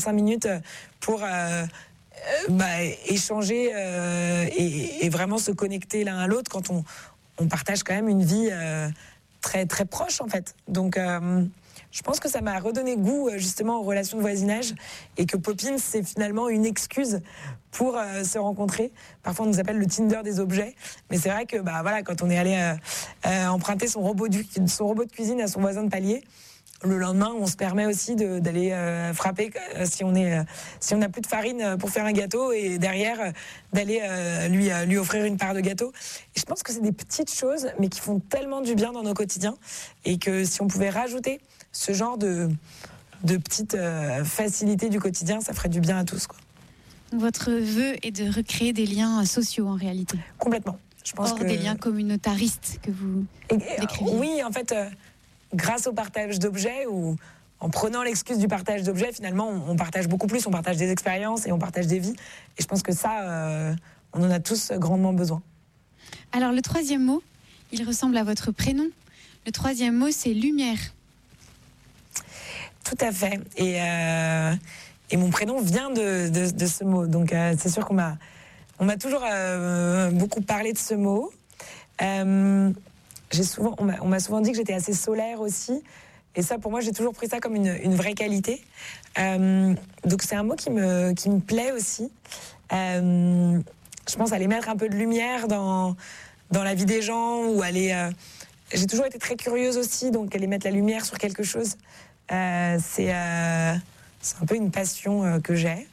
5 minutes pour échanger et vraiment se connecter l'un à l'autre quand on partage quand même une vie très, très proche en fait. Donc je pense que ça m'a redonné goût justement aux relations de voisinage et que Poppins, c'est finalement une excuse pour se rencontrer. Parfois on nous appelle le Tinder des objets, mais c'est vrai que quand on est allé emprunter son robot de cuisine à son voisin de palier, le lendemain, on se permet aussi d'aller frapper si on n'a plus de farine pour faire un gâteau et derrière d'aller lui offrir une part de gâteau. Et je pense que c'est des petites choses, mais qui font tellement du bien dans nos quotidiens et que si on pouvait rajouter ce genre de petites facilités du quotidien, ça ferait du bien à tous, quoi. Votre vœu est de recréer des liens sociaux en réalité. Complètement. Je pense des liens communautaristes que vous décriviez. Oui, en fait. Grâce au partage d'objets ou en prenant l'excuse du partage d'objets, finalement, on partage beaucoup plus, on partage des expériences et on partage des vies. Et je pense que ça, on en a tous grandement besoin. Alors, le troisième mot, il ressemble à votre prénom. Le troisième mot, c'est lumière. Tout à fait. Et mon prénom vient de ce mot. Donc, c'est sûr qu'on m'a toujours beaucoup parlé de ce mot. On m'a souvent dit que j'étais assez solaire aussi. Et ça, pour moi, j'ai toujours pris ça comme une vraie qualité. Donc, c'est un mot qui me plaît aussi. Je pense aller mettre un peu de lumière dans la vie des gens ou aller... j'ai toujours été très curieuse aussi, donc aller mettre la lumière sur quelque chose, c'est un peu une passion que j'ai.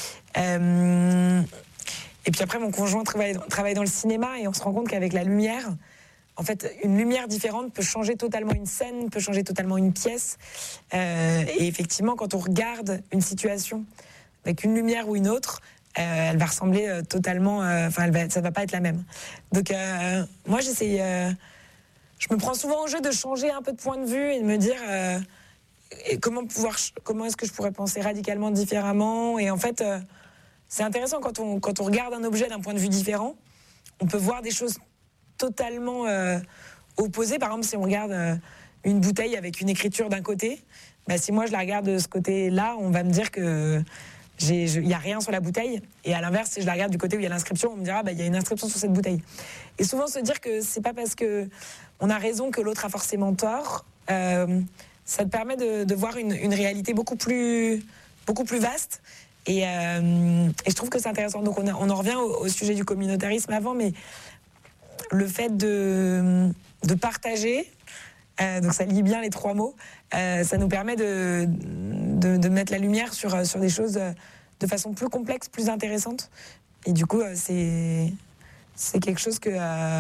Et puis après, mon conjoint travaille dans le cinéma et on se rend compte qu'avec la lumière... En fait, une lumière différente peut changer totalement une scène, peut changer totalement une pièce. Et effectivement, quand on regarde une situation avec une lumière ou une autre, elle va ressembler totalement... ça ne va pas être la même. Donc, moi, j'essaye... je me prends souvent au jeu de changer un peu de point de vue et de me dire comment est-ce que je pourrais penser radicalement différemment. Et en fait, c'est intéressant quand on regarde un objet d'un point de vue différent, on peut voir des choses totalement opposé. Par exemple, si on regarde une bouteille avec une écriture d'un côté, si moi je la regarde de ce côté-là, on va me dire que il n'y a rien sur la bouteille. Et à l'inverse, si je la regarde du côté où il y a l'inscription, on me dira il y a une inscription sur cette bouteille. Et souvent se dire que c'est pas parce que on a raison que l'autre a forcément tort. Ça te permet de voir une réalité beaucoup plus vaste. Et je trouve que c'est intéressant. Donc on en revient au sujet du communautarisme avant, mais le fait de partager, donc ça lie bien les trois mots, ça nous permet de mettre la lumière sur des choses de façon plus complexe, plus intéressante. Et du coup, c'est quelque chose qui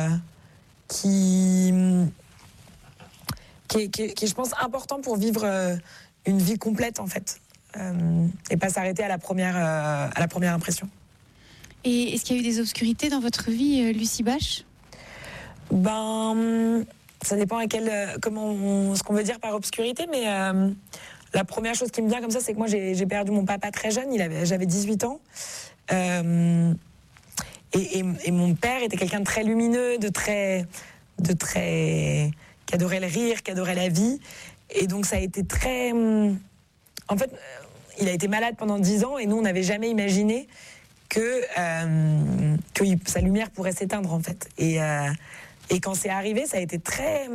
est, je pense, important pour vivre une vie complète, en fait, et pas s'arrêter à la première impression. Et est-ce qu'il y a eu des obscurités dans votre vie, Lucie Bache ? Ça dépend ce qu'on veut dire par obscurité, mais la première chose qui me vient comme ça, c'est que moi j'ai perdu mon papa très jeune, j'avais 18 ans, et mon père était quelqu'un de très lumineux, qui adorait le rire, qui adorait la vie, et donc ça a été très... En fait, il a été malade pendant 10 ans, et nous on n'avait jamais imaginé que sa lumière pourrait s'éteindre, en fait. Et quand c'est arrivé, ça a été très,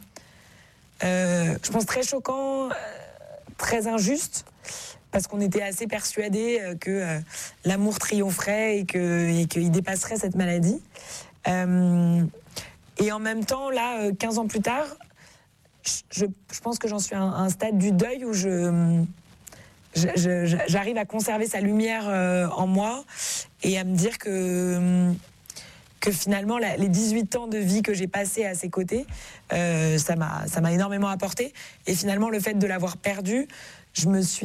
je pense, très choquant, très injuste, parce qu'on était assez persuadés que l'amour triompherait et qu'il dépasserait cette maladie. Et en même temps, là, 15 ans plus tard, je pense que j'en suis à un stade du deuil où j'arrive à conserver sa lumière en moi et à me dire que finalement, les 18 ans de vie que j'ai passé à ses côtés, ça m'a énormément apporté. Et finalement, le fait de l'avoir perdu, je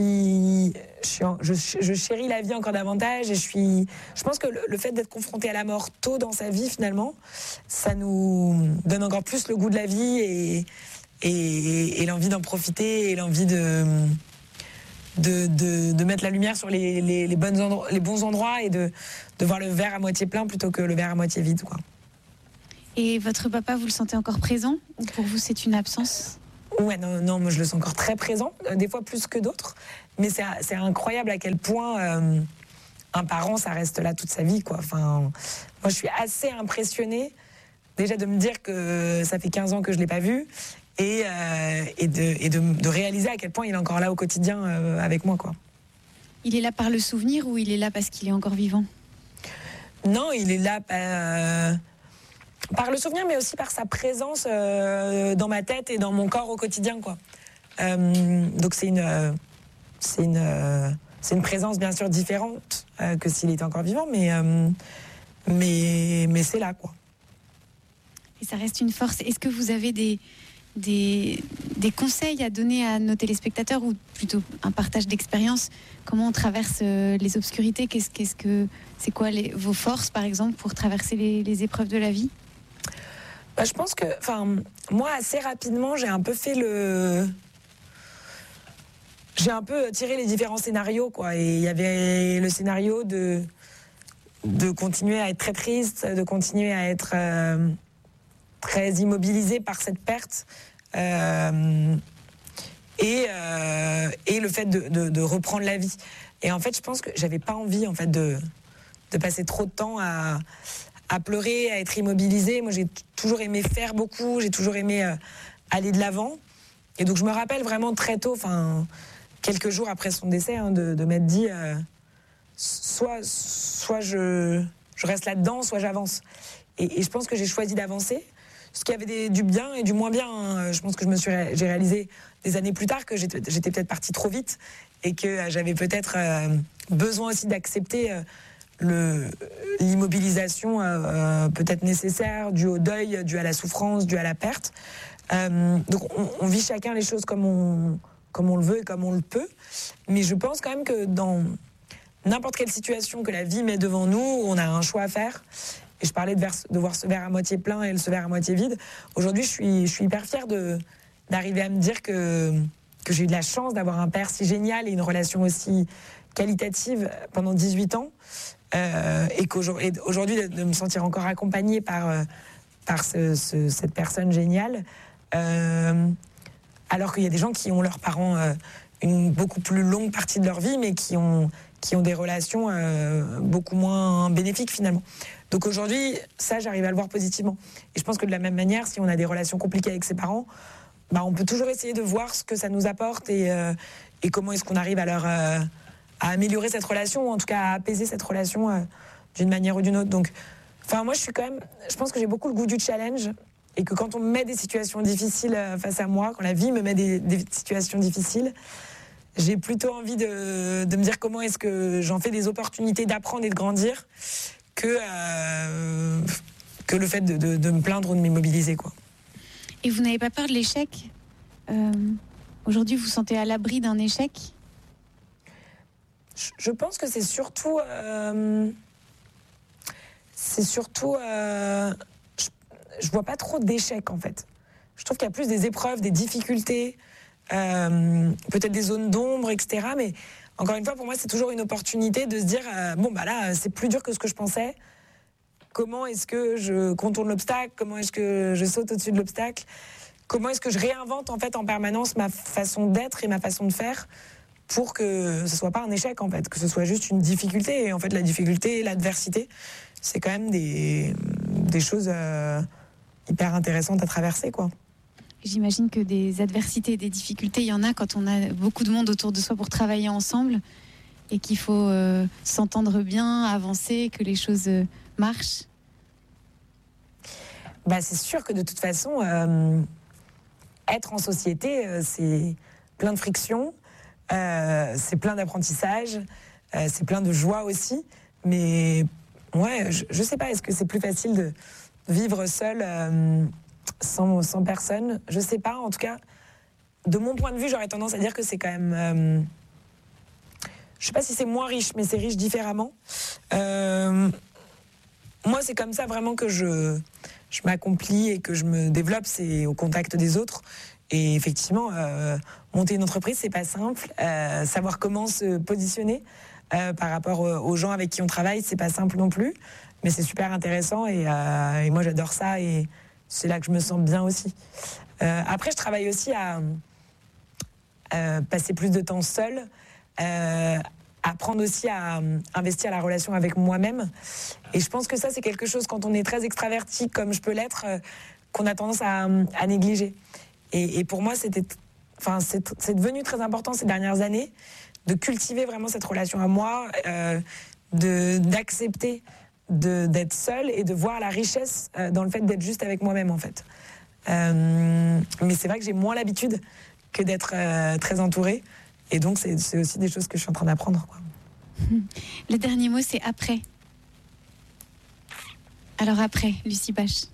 chéris la vie encore davantage. Et je pense que le fait d'être confronté à la mort tôt dans sa vie, finalement, ça nous donne encore plus le goût de la vie et l'envie d'en profiter et l'envie de mettre la lumière sur les bons endroits et de voir le verre à moitié plein plutôt que le verre à moitié vide, quoi. Et votre papa, vous le sentez encore présent ou pour vous c'est une absence ? Ouais, non, moi je le sens encore très présent, des fois plus que d'autres. Mais c'est incroyable à quel point un parent, ça reste là toute sa vie, quoi. Enfin, moi, je suis assez impressionnée, déjà de me dire que ça fait 15 ans que je ne l'ai pas vu, et de réaliser à quel point il est encore là au quotidien avec moi, quoi. Il est là par le souvenir ou il est là parce qu'il est encore vivant ? Non, il est là par le souvenir, mais aussi par sa présence dans ma tête et dans mon corps au quotidien, quoi. Donc c'est une présence bien sûr différente que s'il était encore vivant, mais c'est là, quoi. Et ça reste une force. Est-ce que vous avez des conseils à donner à nos téléspectateurs, ou plutôt un partage d'expérience? Comment on traverse les obscurités? C'est quoi vos forces, par exemple, pour traverser les épreuves de la vie? Je pense que, moi, assez rapidement, j'ai un peu tiré les différents scénarios, quoi. Et il y avait le scénario de continuer à être très triste, de continuer à être très immobilisé par cette perte, et le fait de reprendre la vie. Et en fait, je pense que j'avais pas envie, en fait, de passer trop de temps à pleurer, à être immobilisée. Moi, j'ai toujours aimé faire beaucoup, j'ai toujours aimé aller de l'avant. Et donc, je me rappelle vraiment très tôt, quelques jours après son décès, de m'être dit soit je reste là-dedans, soit j'avance. Et je pense que j'ai choisi d'avancer. Ce qui avait du bien et du moins bien, hein. Je pense que j'ai réalisé des années plus tard que j'étais peut-être partie trop vite et que j'avais peut-être besoin aussi d'accepter l'immobilisation peut-être nécessaire, due au deuil, due à la souffrance, due à la perte. Donc on vit chacun les choses comme on le veut et comme on le peut. Mais je pense quand même que dans n'importe quelle situation que la vie met devant nous, on a un choix à faire. Et je parlais de voir ce verre à moitié plein et ce verre à moitié vide. Aujourd'hui, je suis hyper fière d'arriver à me dire que j'ai eu de la chance d'avoir un père si génial et une relation aussi qualitative pendant 18 ans. Et qu'aujourd'hui, de me sentir encore accompagnée par cette personne géniale. Alors qu'il y a des gens qui ont leurs parents une beaucoup plus longue partie de leur vie, mais qui ont des relations beaucoup moins bénéfiques finalement. Donc aujourd'hui, ça, j'arrive à le voir positivement. Et je pense que de la même manière, si on a des relations compliquées avec ses parents, on peut toujours essayer de voir ce que ça nous apporte et comment est-ce qu'on arrive à améliorer cette relation, ou en tout cas à apaiser cette relation d'une manière ou d'une autre. Donc, moi, je pense que j'ai beaucoup le goût du challenge, et que quand on me met des situations difficiles face à moi, quand la vie me met des situations difficiles, j'ai plutôt envie de me dire comment est-ce que j'en fais des opportunités d'apprendre et de grandir que le fait de me plaindre ou de m'immobiliser, quoi. Et vous n'avez pas peur de l'échec ? Aujourd'hui, vous vous sentez à l'abri d'un échec ? Je pense que c'est surtout... je vois pas trop d'échecs, en fait. Je trouve qu'il y a plus des épreuves, des difficultés, peut-être des zones d'ombre, etc. Mais encore une fois, pour moi, c'est toujours une opportunité de se dire là, c'est plus dur que ce que je pensais. Comment est-ce que je contourne l'obstacle ? Comment est-ce que je saute au-dessus de l'obstacle ? Comment est-ce que je réinvente en fait en permanence ma façon d'être et ma façon de faire pour que ce soit pas un échec, en fait, que ce soit juste une difficulté. Et en fait, la difficulté, l'adversité, c'est quand même des choses hyper intéressantes à traverser, quoi. J'imagine que des adversités et des difficultés, il y en a quand on a beaucoup de monde autour de soi pour travailler ensemble, et qu'il faut s'entendre bien, avancer, que les choses marchent. C'est sûr que de toute façon, être en société, c'est plein de frictions, c'est plein d'apprentissage, c'est plein de joie aussi. Mais ouais, je sais pas, est-ce que c'est plus facile de vivre seul sans personne? Je sais pas, en tout cas, de mon point de vue, j'aurais tendance à dire que c'est quand même... je sais pas si c'est moins riche, mais c'est riche différemment. Moi, c'est comme ça vraiment que je m'accomplis et que je me développe, c'est au contact des autres. Et effectivement, monter une entreprise, c'est pas simple. Savoir comment se positionner par rapport aux gens avec qui on travaille, c'est pas simple non plus. Mais c'est super intéressant et moi, j'adore ça et c'est là que je me sens bien aussi. Après, je travaille aussi à passer plus de temps seule. apprendre aussi à investir la relation avec moi-même. Et je pense que ça, c'est quelque chose, quand on est très extraverti, comme je peux l'être, qu'on a tendance à négliger. Et pour moi, c'est devenu très important ces dernières années de cultiver vraiment cette relation à moi, d'accepter d'être seule et de voir la richesse dans le fait d'être juste avec moi-même, en fait. Mais c'est vrai que j'ai moins l'habitude que d'être très entourée. Et donc, c'est aussi des choses que je suis en train d'apprendre, quoi. Le dernier mot, c'est après. Alors après, Lucie Bache.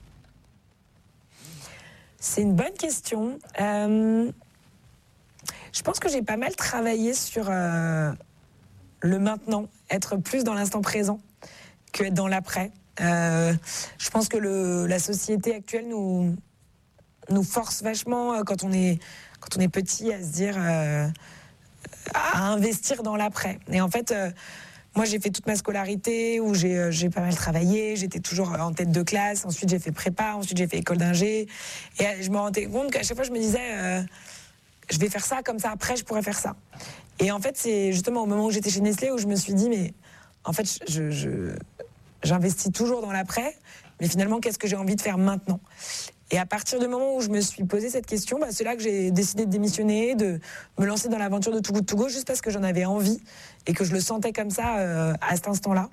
C'est une bonne question. Je pense que j'ai pas mal travaillé sur le maintenant, être plus dans l'instant présent que être dans l'après. Je pense que la société actuelle nous force vachement, quand on est petit, à se dire... à investir dans l'après. Et en fait, moi, j'ai fait toute ma scolarité où j'ai pas mal travaillé, j'étais toujours en tête de classe, ensuite j'ai fait prépa, ensuite j'ai fait école d'ingé. Et je me rendais compte qu'à chaque fois, je me disais, je vais faire ça, comme ça, après, je pourrais faire ça. Et en fait, c'est justement au moment où j'étais chez Nestlé où je me suis dit, mais en fait, j'investis toujours dans l'après, mais finalement, qu'est-ce que j'ai envie de faire maintenant ? Et à partir du moment où je me suis posé cette question, c'est là que j'ai décidé de démissionner, de me lancer dans l'aventure de Too Good To Go, juste parce que j'en avais envie et que je le sentais comme ça à cet instant-là.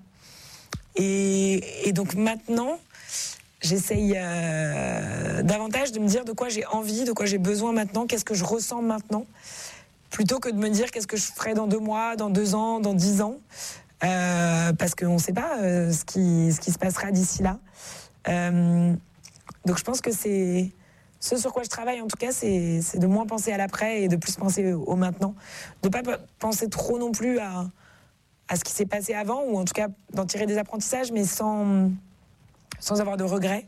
Et donc maintenant, j'essaye davantage de me dire de quoi j'ai envie, de quoi j'ai besoin maintenant, qu'est-ce que je ressens maintenant, plutôt que de me dire qu'est-ce que je ferai dans 2 mois, dans 2 ans, dans 10 ans, parce qu'on ne sait pas ce qui se passera d'ici là. Donc je pense que c'est ce sur quoi je travaille, en tout cas, c'est de moins penser à l'après et de plus penser au maintenant. De ne pas penser trop non plus à ce qui s'est passé avant, ou en tout cas d'en tirer des apprentissages, mais sans avoir de regrets.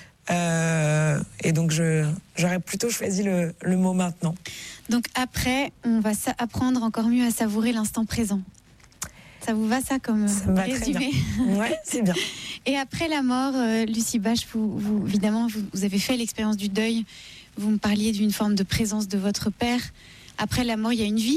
Et donc j'aurais plutôt choisi le mot maintenant. Donc après, on va apprendre encore mieux à savourer l'instant présent. Ça vous va, ça, comme résumé ? Oui, c'est bien. Et après la mort, Lucie Bache, vous évidemment, vous avez fait l'expérience du deuil. Vous me parliez d'une forme de présence de votre père. Après la mort, il y a une vie ?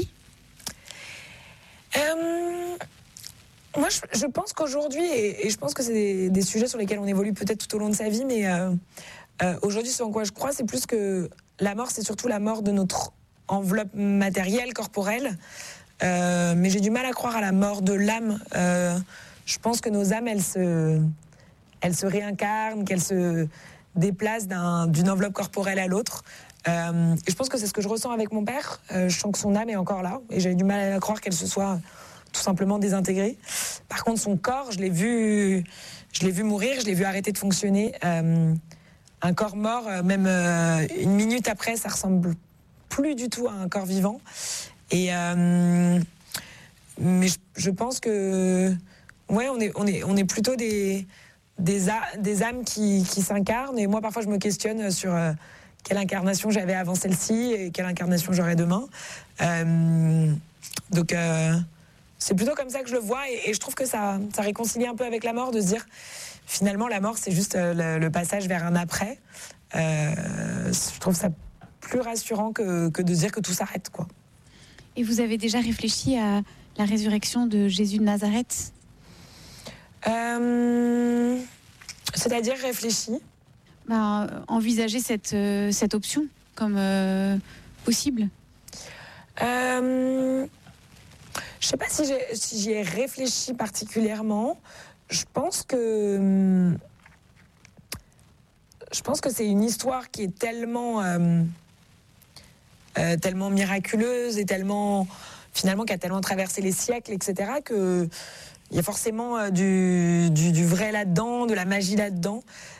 Moi, je pense qu'aujourd'hui, et je pense que c'est des sujets sur lesquels on évolue peut-être tout au long de sa vie, mais aujourd'hui, ce en quoi je crois, c'est plus que la mort, c'est surtout la mort de notre enveloppe matérielle, corporelle. Mais j'ai du mal à croire à la mort de l'âme. Je pense que nos âmes, elles se réincarnent, qu'elles se déplacent d'une enveloppe corporelle à l'autre. Et je pense que c'est ce que je ressens avec mon père. Je sens que son âme est encore là, et j'ai du mal à croire qu'elle se soit tout simplement désintégrée. Par contre, son corps, je l'ai vu mourir, je l'ai vu arrêter de fonctionner. Un corps mort, même une minute après, ça ressemble plus du tout à un corps vivant. Mais je pense que ouais, on est plutôt des âmes qui s'incarnent. Et moi, parfois, je me questionne sur quelle incarnation j'avais avant celle-ci et quelle incarnation j'aurai demain. Donc, c'est plutôt comme ça que je le vois. Et je trouve que ça réconcilie un peu avec la mort, de se dire, finalement, la mort, c'est juste le passage vers un après. Je trouve ça plus rassurant que de se dire que tout s'arrête, quoi. Et vous avez déjà réfléchi à la résurrection de Jésus de Nazareth ? C'est-à-dire réfléchi ? Envisager cette option comme possible ? Je ne sais pas si j'y ai réfléchi particulièrement. Je pense que c'est une histoire qui est tellement miraculeuse et finalement qui a tellement traversé les siècles, etc., que il y a forcément du vrai là-dedans, de la magie là-dedans.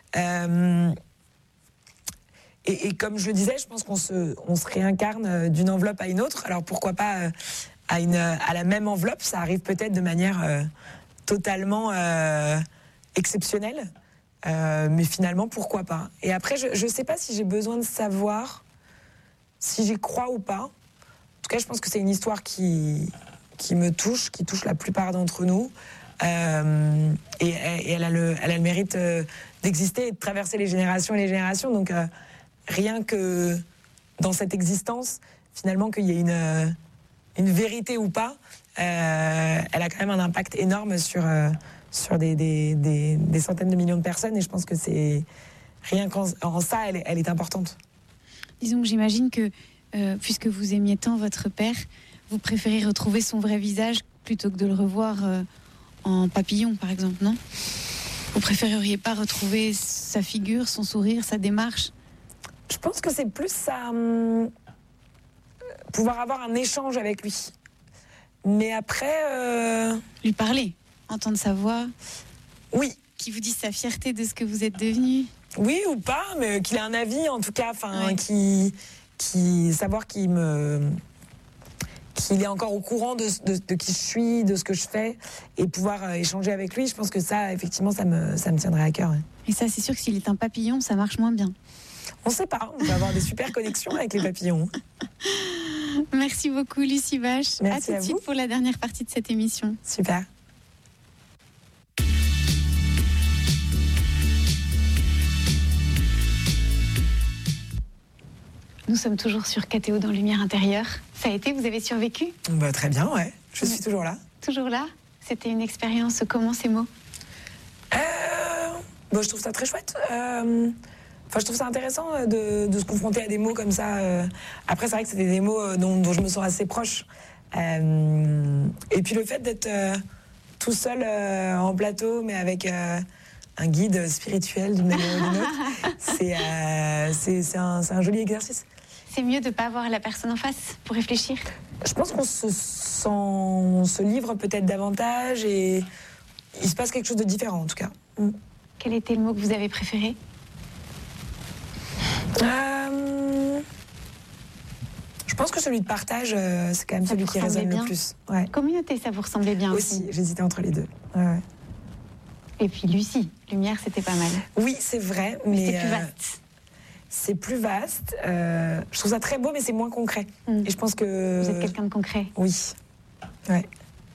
Et comme je le disais, je pense qu'on se réincarne d'une enveloppe à une autre. Alors pourquoi pas à la même enveloppe ? Ça arrive peut-être de manière totalement exceptionnelle. Mais finalement, pourquoi pas ? Et après, je ne sais pas si j'ai besoin de savoir si j'y crois ou pas. En tout cas, je pense que c'est une histoire qui me touche, qui touche la plupart d'entre nous. Et elle a le mérite d'exister et de traverser les générations et les générations. Donc, rien que dans cette existence, finalement, qu'il y ait une vérité ou pas, elle a quand même un impact énorme sur des centaines de millions de personnes. Et je pense que c'est rien qu'en ça, elle est importante. Disons que j'imagine que, puisque vous aimiez tant votre père, vous préférez retrouver son vrai visage plutôt que de le revoir en papillon, par exemple, non ? Vous préféreriez pas retrouver sa figure, son sourire, sa démarche ? Je pense que c'est plus ça, pouvoir avoir un échange avec lui. Mais après... Lui parler, entendre sa voix. Oui. Qui vous dise sa fierté de ce que vous êtes devenu. Oui ou pas, mais qu'il ait un avis en tout cas, savoir qu'il est encore au courant de qui je suis, de ce que je fais, et pouvoir échanger avec lui. Je pense que ça, effectivement, ça me tiendrait à cœur. Ouais. Et ça, c'est sûr que s'il est un papillon, ça marche moins bien. On ne sait pas, on va avoir des super connexions avec les papillons. Merci beaucoup, Lucie Vache. Merci à tout de suite pour la dernière partie de cette émission. Super. Nous sommes toujours sur KTO dans Lumière Intérieure. Ça a été, vous avez survécu ? Très bien, ouais. Je suis toujours là. Toujours là ? C'était une expérience, comment ces mots ? Je trouve ça très chouette. Je trouve ça intéressant de se confronter à des mots comme ça. Après, c'est vrai que c'était des mots dont je me sens assez proche. Et puis le fait d'être tout seul en plateau, mais avec un guide spirituel d'une manière ou d'une autre, c'est un joli exercice. C'est mieux de ne pas avoir la personne en face pour réfléchir ? Je pense qu'on se livre peut-être davantage et il se passe quelque chose de différent en tout cas. Quel était le mot que vous avez préféré ? Je pense que celui de partage, c'est quand même celui qui résonne le plus. Ouais. Communauté, ça vous ressemblait bien aussi. J'hésitais entre les deux. Ouais. Et puis Lucie, Lumière, c'était pas mal. Oui, c'est vrai, mais c'est plus vaste. C'est plus vaste. Je trouve ça très beau, mais c'est moins concret. Et je pense que... Vous êtes quelqu'un de concret. Oui. Ouais.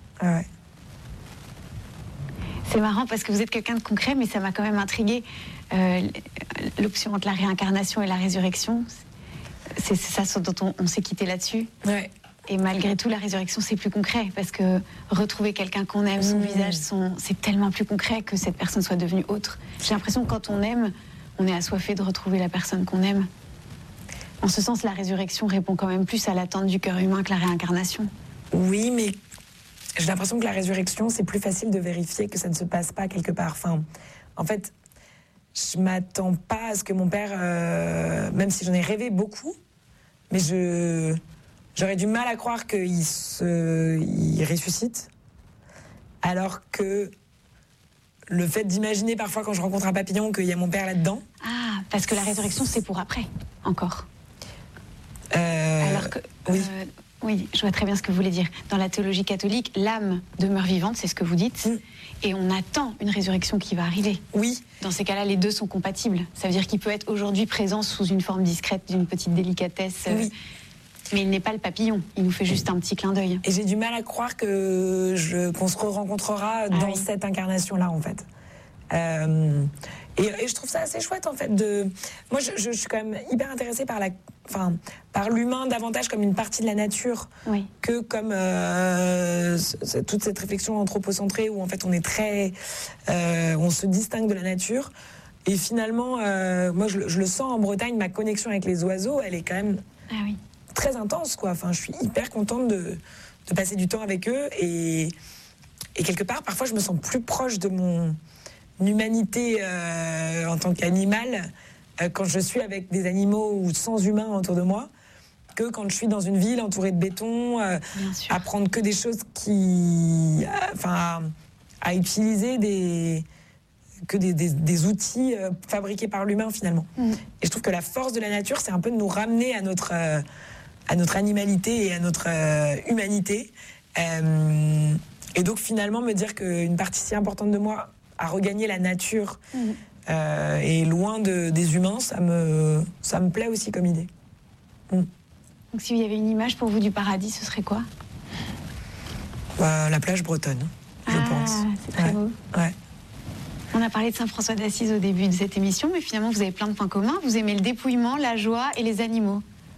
C'est marrant parce que vous êtes quelqu'un de concret, mais ça m'a quand même intriguée. L'option entre la réincarnation et la résurrection, c'est ça dont on s'est quitté là-dessus. Ouais. Et malgré tout, la résurrection, c'est plus concret parce que retrouver quelqu'un qu'on aime, son visage, c'est tellement plus concret que cette personne soit devenue autre. J'ai l'impression que quand on aime, on est assoiffé de retrouver la personne qu'on aime. En ce sens, la résurrection répond quand même plus à l'attente du cœur humain que la réincarnation. Oui, mais j'ai l'impression que la résurrection, c'est plus facile de vérifier que ça ne se passe pas quelque part. Enfin, en fait, je m'attends pas à ce que mon père, même si j'en ai rêvé beaucoup, mais j'aurais du mal à croire qu'il ressuscite. Alors que le fait d'imaginer parfois quand je rencontre un papillon qu'il y a mon père là-dedans. Ah, parce que la résurrection, c'est pour après, encore. Alors que... Oui. Oui, je vois très bien ce que vous voulez dire. Dans la théologie catholique, l'âme demeure vivante, c'est ce que vous dites, et on attend une résurrection qui va arriver. Oui. Dans ces cas-là, les deux sont compatibles. Ça veut dire qu'il peut être aujourd'hui présent sous une forme discrète, d'une petite délicatesse, oui. Mais il n'est pas le papillon, il nous fait juste un petit clin d'œil. Et j'ai du mal à croire qu'on se rencontrera dans cette incarnation-là, en fait. Et je trouve ça assez chouette, en fait. Moi, je suis quand même hyper intéressée par l'humain davantage comme une partie de la nature que comme toute cette réflexion anthropocentrée où, en fait, on est on se distingue de la nature. Et finalement, moi, je le sens en Bretagne, ma connexion avec les oiseaux, elle est quand même très intense, quoi. Enfin, je suis hyper contente de passer du temps avec eux. Et quelque part, parfois, je me sens plus proche de mon humanité en tant qu'animal quand je suis avec des animaux ou sans humains autour de moi que quand je suis dans une ville entourée de béton à prendre que des choses à utiliser des outils fabriqués par l'humain finalement. Et je trouve que la force de la nature, c'est un peu de nous ramener à notre animalité et à notre humanité, et donc finalement me dire qu'une partie si importante de moi à regagner la nature et loin des humains, ça me plaît aussi comme idée. Donc s'il y avait une image pour vous du paradis, ce serait quoi ? La plage bretonne, je pense. C'est très beau. Ouais. On a parlé de Saint-François d'Assise au début de cette émission, mais finalement vous avez plein de points communs. Vous aimez le dépouillement, la joie et les animaux.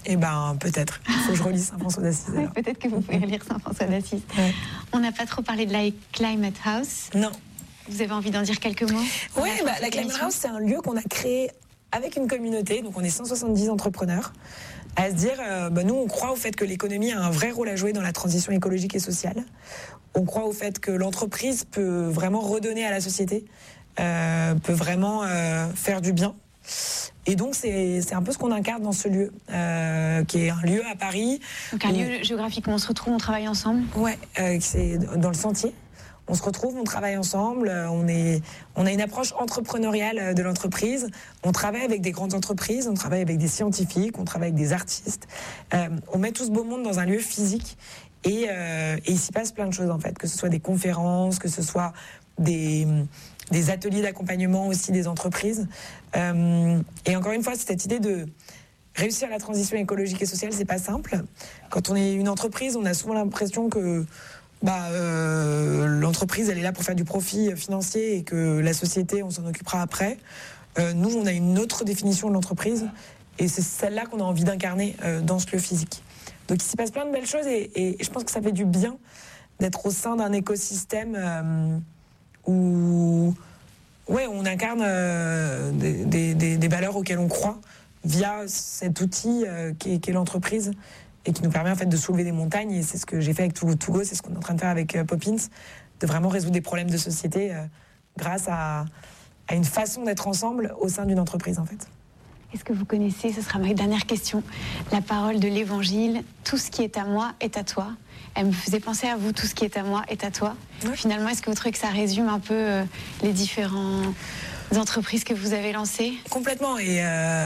Eh ben, peut-être. Il faut que je relise Saint-François d'Assise. Oui, peut-être que vous pouvez relire Saint-François d'Assise. Ouais. On n'a pas trop parlé de la Climate House. Non. Vous avez envie d'en dire quelques mots? Oui, la Climate House, c'est un lieu qu'on a créé avec une communauté. Donc, on est 170 entrepreneurs. À se dire, nous, on croit au fait que l'économie a un vrai rôle à jouer dans la transition écologique et sociale. On croit au fait que l'entreprise peut vraiment redonner à la société, peut vraiment faire du bien. Et donc, c'est un peu ce qu'on incarne dans ce lieu, qui est un lieu à Paris. Donc, un lieu géographique où on se retrouve, on travaille ensemble? Ouais, c'est dans le Sentier. On se retrouve, on travaille ensemble, on a une approche entrepreneuriale de l'entreprise. On travaille avec des grandes entreprises, on travaille avec des scientifiques, on travaille avec des artistes. On met tout ce beau monde dans un lieu physique et il s'y passe plein de choses en fait, que ce soit des conférences, que ce soit des ateliers d'accompagnement aussi des entreprises. Et encore une fois, c'est cette idée de réussir la transition écologique et sociale, c'est pas simple. Quand on est une entreprise, on a souvent l'impression que l'entreprise, elle est là pour faire du profit financier et que la société, on s'en occupera après. Nous, on a une autre définition de l'entreprise et c'est celle-là qu'on a envie d'incarner dans ce lieu physique. Donc, il s'y passe plein de belles choses et je pense que ça fait du bien d'être au sein d'un écosystème où on incarne des valeurs auxquelles on croit via cet outil qui est l'entreprise et qui nous permet en fait de soulever des montagnes. Et c'est ce que j'ai fait avec Togo, c'est ce qu'on est en train de faire avec Poppins, de vraiment résoudre des problèmes de société grâce à une façon d'être ensemble au sein d'une entreprise en fait. Est-ce que vous connaissez, ce sera ma dernière question, la parole de l'Évangile, tout ce qui est à moi est à toi? Elle me faisait penser à vous, tout ce qui est à moi est à toi. Oui. Finalement, est-ce que vous trouvez que ça résume un peu les différentes entreprises que vous avez lancées? Complètement. Et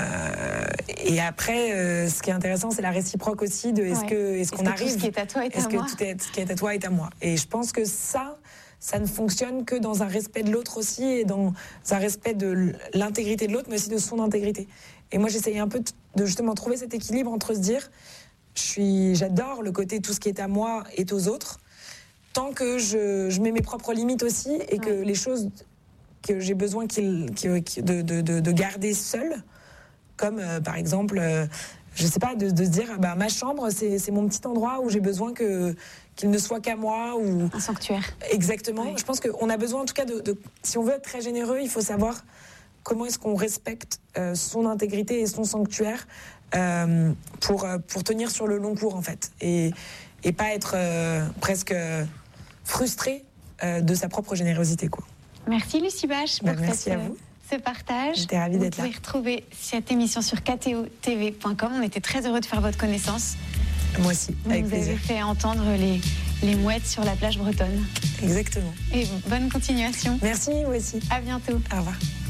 après, ce qui est intéressant, c'est la réciproque aussi de est-ce qu'on arrive... Tout ce qui est à toi est à moi. Est-ce que ce qui est à toi est à moi? Et je pense que ça ne fonctionne que dans un respect de l'autre aussi et dans un respect de l'intégrité de l'autre, mais aussi de son intégrité. Et moi, j'essayais un peu de justement trouver cet équilibre entre se dire... J'adore le côté tout ce qui est à moi est aux autres, tant que je mets mes propres limites aussi et que les choses que j'ai besoin de garder seules, comme par exemple, je sais pas, de se dire ma chambre c'est mon petit endroit où j'ai besoin qu'il ne soit qu'à moi ou un sanctuaire. Exactement. Oui. Je pense qu'on a besoin en tout cas si on veut être très généreux, il faut savoir comment est-ce qu'on respecte son intégrité et son sanctuaire. Pour tenir sur le long cours en fait et pas être presque frustré de sa propre générosité quoi. Merci Lucie Bache pour merci à vous. Ce partage. J'étais ravie d'être là. Vous pouvez retrouver cette émission sur ktotv.com. On était très heureux de faire votre connaissance. Moi aussi, avec plaisir. Vous avez fait entendre les mouettes sur la plage bretonne. Exactement. Et bonne continuation. Merci, vous aussi. À bientôt. Au revoir.